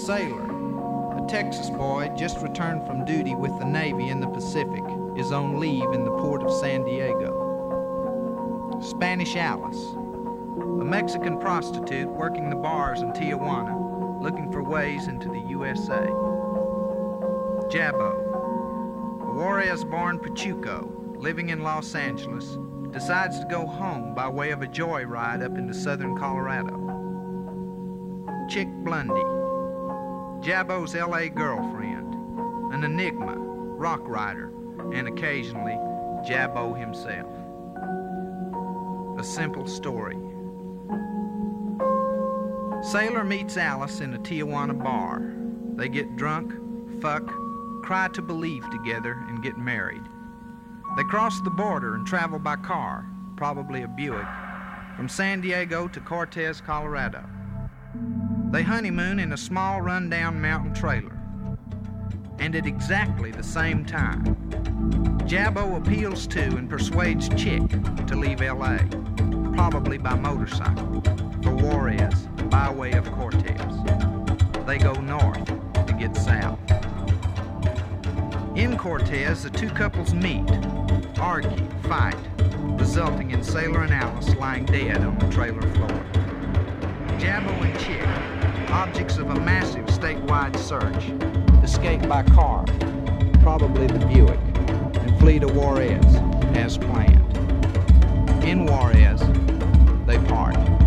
Sailor, a Texas boy just returned from duty with the Navy in the Pacific, is on leave in the port of San Diego. Spanish Alice, a Mexican prostitute working the bars in Tijuana, looking for ways into the USA. Jabbo, a Juarez-born Pachuco living in Los Angeles, decides to go home by way of a joyride up into southern Colorado. Chick Blundy, Jabbo's LA girlfriend, an enigma, rock rider, and occasionally Jabbo himself. A simple story. Sailor meets Alice in a Tijuana bar. They get drunk, fuck, cry to believe together, and get married. They cross the border and travel by car, probably a Buick, from San Diego to Cortez, Colorado. They honeymoon in a small rundown mountain trailer. And at exactly the same time, Jabbo appeals to and persuades Chick to leave LA, probably by motorcycle, for Juarez by way of Cortez. They go north to get south. In Cortez, the two couples meet, argue, fight, resulting in Sailor and Alice lying dead on the trailer floor. Jabbo and Chick, objects of a massive statewide search, escape by car, probably the Buick, and flee to Juarez as planned. In Juarez, they part.